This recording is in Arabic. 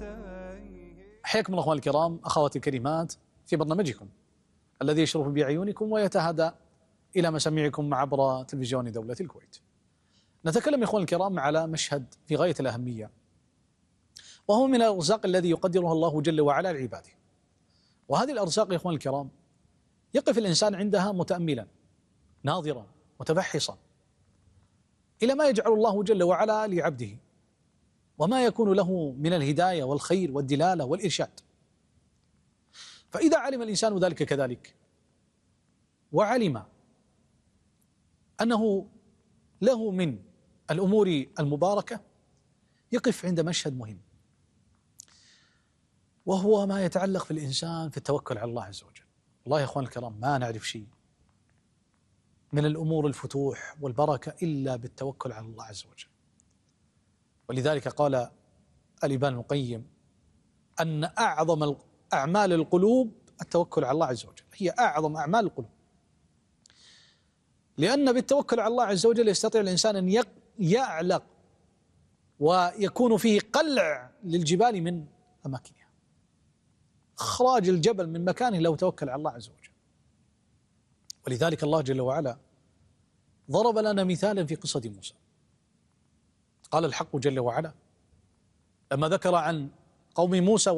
حياكم الله اخواني الكرام، اخواتي الكريمات، في برنامجكم الذي يشرف باعينكم ويتهادى الى مسامعكم عبر تلفزيون دوله الكويت. نتكلم يا اخواني الكرام على مشهد في غايه الاهميه، وهو من الارزاق الذي يقدرها الله جل وعلا لعباده. وهذه الارزاق يا اخواني الكرام يقف الانسان عندها متاملا ناظرا متبحصا الى ما يجعل الله جل وعلا لعبده، وما يكون له من الهدايه والخير والدلاله والارشاد. فاذا علم الانسان ذلك كذلك، وعلم انه له من الامور المباركه، يقف عند مشهد مهم، وهو ما يتعلق في الانسان في التوكل على الله عز وجل. والله يا اخوان الكرام ما نعرف شيء من الامور الفتوح والبركه الا بالتوكل على الله عز وجل. ولذلك قال الإمام القيم أن أعظم أعمال القلوب التوكل على الله عز وجل، هي أعظم أعمال القلوب، لأن بالتوكل على الله عز وجل يستطيع الإنسان أن يعلق ويكون فيه قلع للجبال من أماكنها، إخراج الجبل من مكانه لو توكل على الله عز وجل. ولذلك الله جل وعلا ضرب لنا مثالا في قصة موسى. قال الحق جل وعلا لما ذكر عن قوم موسى